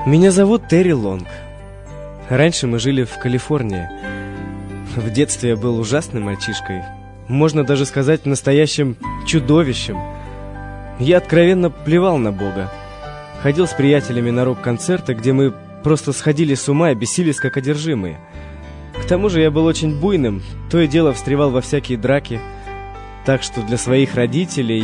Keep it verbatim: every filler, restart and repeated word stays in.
Меня зовут Терри Лонг. Раньше мы жили в Калифорнии. В детстве я был ужасным мальчишкой. Можно даже сказать, настоящим чудовищем. Я откровенно плевал на Бога. Ходил с приятелями на рок-концерты, где мы просто сходили с ума и бесились как одержимые. К тому же я был очень буйным, то и дело встревал во всякие драки. Так что для своих родителей